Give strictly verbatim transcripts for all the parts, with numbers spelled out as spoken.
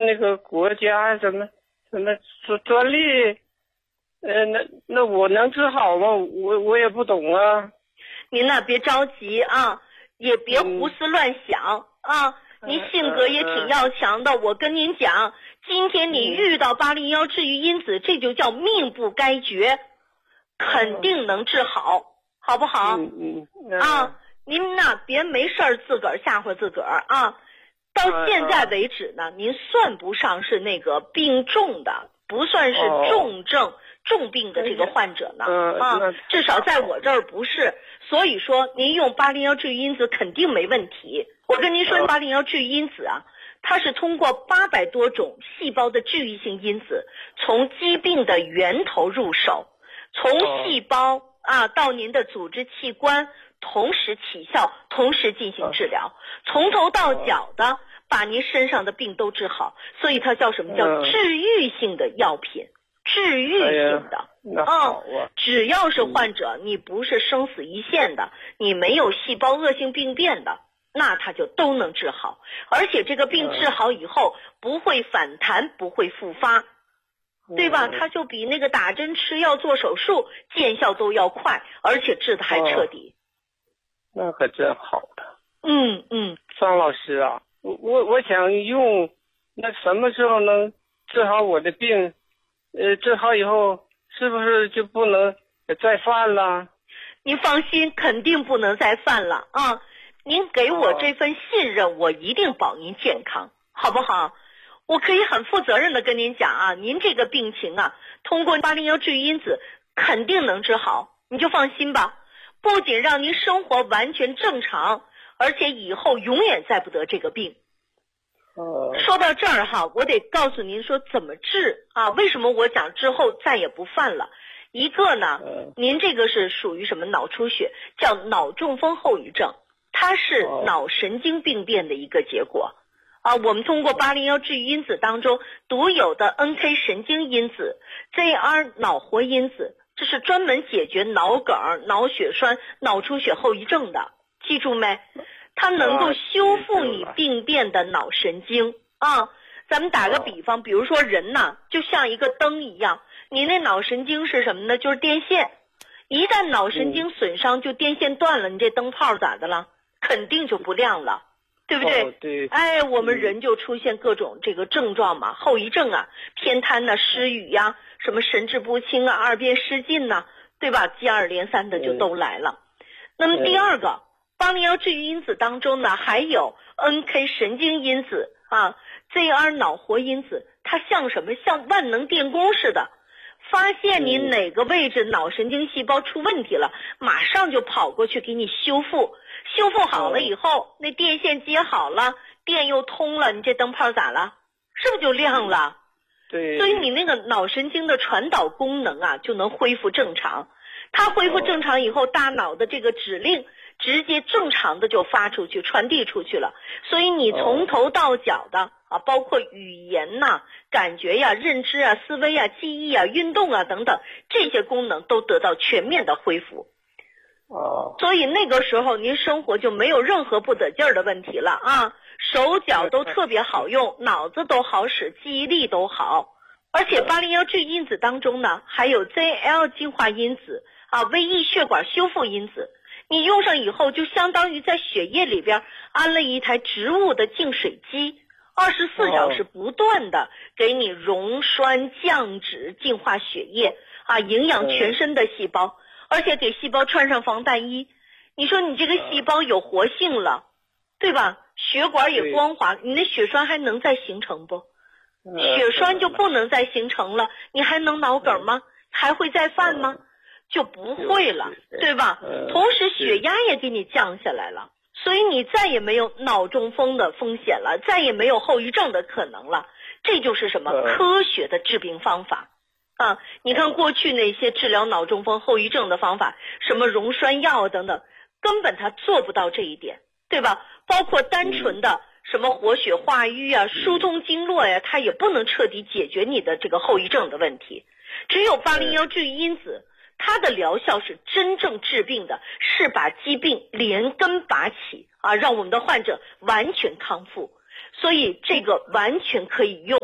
那个国家什么什么专专利，呃，那那我能治好吗？我我也不懂啊。 您呢别着急啊，也别胡思乱想、嗯、啊。您性格也挺要强的，我跟您讲，今天你遇到八零幺治愈因子，这就叫命不该绝，肯定能治好，好不好？ 嗯嗯啊，您呢别没事儿自个儿吓唬自个儿啊。到现在为止呢，您算不上是那个病重的，不算是重症、重病的这个患者呢啊，至少在我这儿不是。所以说，您用八零幺治愈因子肯定没问题。我跟您说，八零幺治愈因子啊，它是通过八百多种细胞的治愈性因子，从疾病的源头入手，从细胞啊到您的组织器官，同时起效，同时进行治疗，从头到脚的把您身上的病都治好。所以它叫什么叫治愈性的药品，治愈性的。 那好啊、 嗯，只要是患者，你不是生死一线的，你没有细胞恶性病变的，那他就都能治好。而且这个病治好以后不会反弹，不会复发，对吧？它就比那个打针吃药做手术见效都要快，而且治得还彻底。 那可真好的。 嗯嗯， 张老师啊，我我我想用，那什么时候能治好我的病？呃，治好以后是不是就不能再犯了？ 您放心，肯定不能再犯了啊！您给我这份信任，我一定保您健康，好不好？我可以很负责任的跟您讲啊，您这个病情啊，通过八零幺治愈因子肯定能治好，你就放心吧。不仅让您生活完全正常，而且以后永远再不得这个病。说到这儿哈，我得告诉您说怎么治啊？为什么我讲之后再也不犯了？一个呢，您这个是属于什么脑出血，叫脑中风后遗症，它是脑神经病变的一个结果啊。我们通过八零幺治愈因子当中独有的 N K 神经因子、Z R 脑活因子，这是专门解决脑梗、脑血栓、脑出血后遗症的，记住没？它能够修复你病变的脑神经啊。咱们打个比方，比如说人呐，就像一个灯一样，你那脑神经是什么呢？就是电线。一旦脑神经损伤，就电线断了，你这灯泡咋的了？肯定就不亮了，对不对？ 哦、对。 哎，我们人就出现各种这个症状嘛，后遗症啊，偏瘫呐、失语呀、啊，什么神志不清啊、二便失禁呐、啊，对吧？接二连三的就都来了。那么第二个。八零幺治愈因子当中呢，还有 N K 神经因子啊 ，Z R 脑活因子，它像什么？像万能电工似的，发现你哪个位置脑神经细胞出问题了，马上就跑过去给你修复。修复好了以后，那电线接好了，电又通了，你这灯泡咋了？是不是就亮了？ 对。 所以你那个脑神经的传导功能啊，就能恢复正常。它恢复正常以后，大脑的这个指令直接正常的就发出去，传递出去了。所以你从头到脚的啊，包括语言呐、啊、感觉呀、认知啊、思维啊、记忆啊、运动啊等等，这些功能都得到全面的恢复。 哦。 所以那个时候您生活就没有任何不得劲儿的问题了啊，手脚都特别好用，脑子都好使，记忆力都好。而且八零幺治愈因子当中呢，还有 Z L 净化因子啊、微溢血管修复因子。你用上以后，就相当于在血液里边安了一台植物的净水机，二十四小时不断的给你溶栓、降脂、净化血液啊，营养全身的细胞，而且给细胞穿上防弹衣。你说你这个细胞有活性了，对吧？血管也光滑，你那血栓还能再形成不？血栓就不能再形成了，你还能脑梗吗？还会再犯吗？就不会了，对吧？同时血压也给你降下来了，所以你再也没有脑中风的风险了，再也没有后遗症的可能了。这就是什么科学的治病方法啊！你看过去那些治疗脑中风后遗症的方法，什么溶栓药啊等等，根本它做不到这一点，对吧？包括单纯的什么活血化瘀啊、疏通经络呀、啊，它也不能彻底解决你的这个后遗症的问题。只有八零幺治愈因子，它的疗效是真正治病的，是把疾病连根拔起啊，让我们的患者完全康复。所以这个完全可以用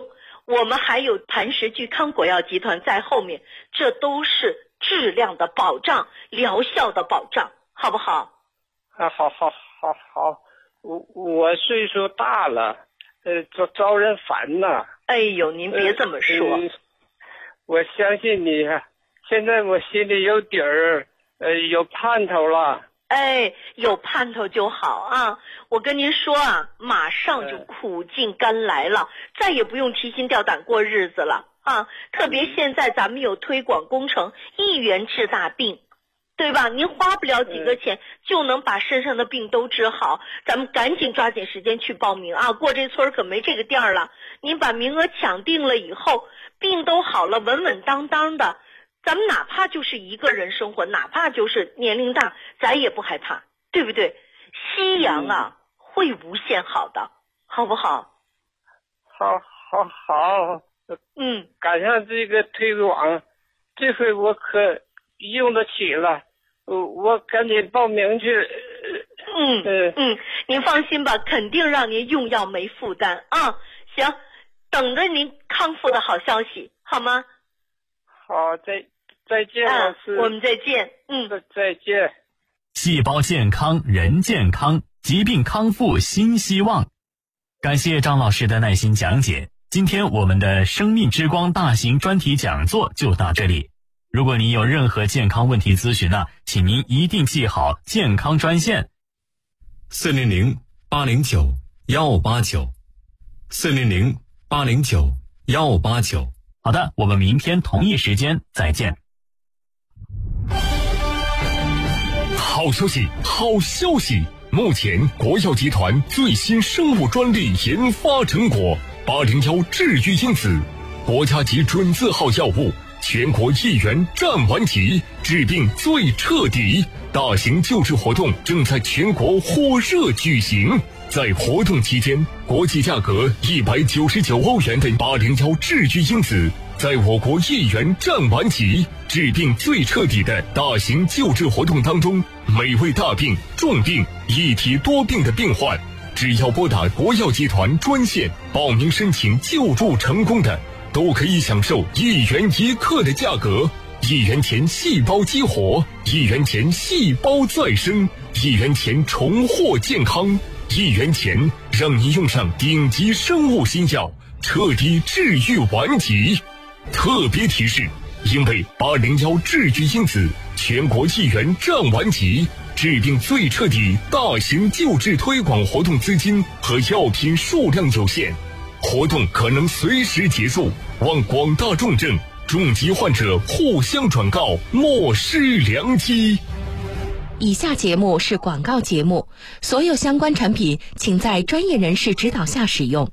我们还有磐石聚康国药集团在后面，这都是质量的保障，疗效的保障，好不好？ 啊，好好好好，我我岁数大了，呃，招招人烦呐。 哎呦，您别这么说。 呃呃、我相信你，现在我心里有底儿，呃，有盼头了。 哎，有盼头就好啊！我跟您说啊，马上就苦尽甘来了，再也不用提心吊胆过日子了啊！特别现在咱们有推广工程，一元治大病，对吧？您花不了几个钱就能把身上的病都治好，咱们赶紧抓紧时间去报名啊！过这村可没这个店了，您把名额抢定了以后，病都好了，稳稳当当的。咱们哪怕就是一个人生活，哪怕就是年龄大，咱也不害怕，对不对？夕阳啊，嗯、会无限好的，好不好？ 好，好，好。 嗯， 赶上这个推广，这回我可用得起了，我我赶紧报名去。 嗯嗯嗯，您放心吧，肯定让您用药没负担啊。行，等着您康复的好消息，好吗？ 好，再。再见，老师、 啊。我们再见。嗯， 再见。 细胞健康，人健康，疾病康复新希望。感谢张老师的耐心讲解。今天我们的生命之光大型专题讲座就到这里。如果您有任何健康问题咨询呢，请您一定记好健康专线： 四零零八零九幺八九，四零零八零九幺八九。 好的，我们明天同一时间再见。 好消息，好消息！目前国药集团最新生物专利研发成果八零一治愈因子，国家级准字号药物，全国一元占完级，治病最彻底。大型救治活动正在全国火热举行。在活动期间，国际价格一百九十九欧元的八零一治愈因子，在我国一元占完级，治病最彻底的大型救治活动当中，每位大病、重病、一体多病的病患，只要拨打国药集团专线报名申请救助成功的，都可以享受一元一克的价格。一元钱细胞激活，一元钱细胞再生，一元钱重获健康，一元钱让你用上顶级生物新药，彻底治愈顽疾。特别提示，因为八零一治愈因子全国一元占完级，治病最彻底大型救治推广活动资金和药品数量有限，活动可能随时结束，望广大重症重疾患者互相转告，莫失良机。 以下节目是广告节目，所有相关产品请在专业人士指导下使用。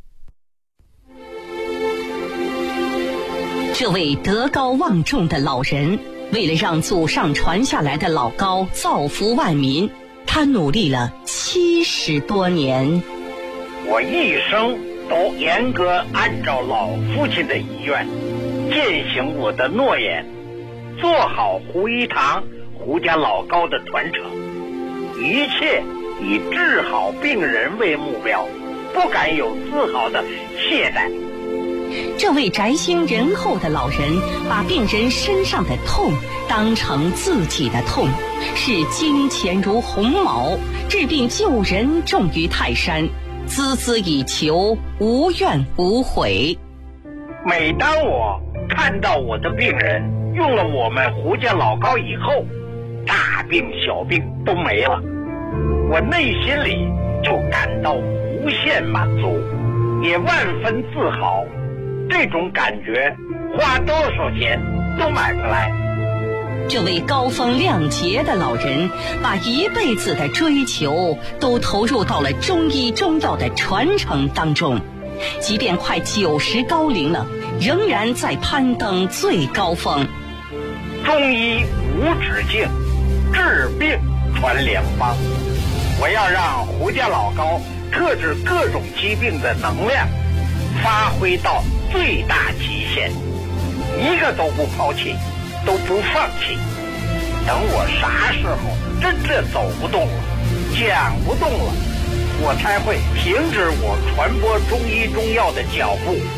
这位德高望重的老人，为了让祖上传下来的老高造福万民，他努力了七十多年。 我一生都严格按照老父亲的遗愿践行我的诺言，做好胡一堂胡家老高的传承，一切以治好病人为目标，不敢有丝毫的懈怠。 这位宅心仁厚的老人把病人身上的痛当成自己的痛，视金钱如鸿毛，治病救人重于泰山，孜孜以求，无怨无悔。 每当我看到我的病人用了我们胡家老高以后，大病小病都没了，我内心里就感到无限满足，也万分自豪。这种感觉花多少钱都买不来。 这位高风亮节的老人把一辈子的追求都投入到了中医中药的传承当中，即便快九十高龄了，仍然在攀登最高峰。 中医无止境，治病传良方。我要让胡家老高克制各种疾病的能量发挥到最大极限，一个都不抛弃，都不放弃。等我啥时候真正走不动了，讲不动了，我才会停止我传播中医中药的脚步。